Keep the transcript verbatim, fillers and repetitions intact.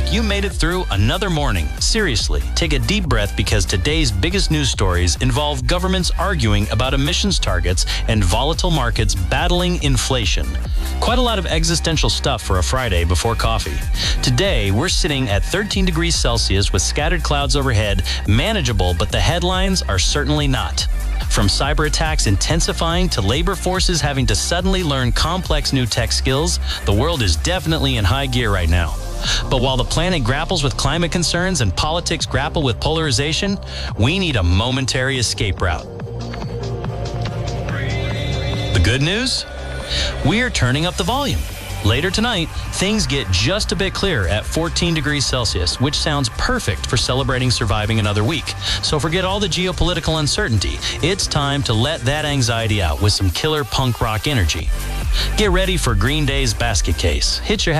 like you made it through another morning. Seriously, take a deep breath because today's biggest news stories involve governments arguing about emissions targets and volatile markets battling inflation. Quite a lot of existential stuff for a Friday before coffee. Today, we're sitting at thirteen degrees Celsius with scattered clouds overhead, manageable, but the headlines are certainly not. From cyber attacks intensifying to labor forces having to suddenly learn complex new tech skills, the world is definitely in high gear right now. But while the planet grapples with climate concerns and politics grapple with polarization, we need a momentary escape route. The good news? We're turning up the volume. Later tonight, things get just a bit clearer at fourteen degrees Celsius, which sounds perfect for celebrating surviving another week. So forget all the geopolitical uncertainty. It's time to let that anxiety out with some killer punk rock energy. Get ready for Green Day's Basket Case. Hit your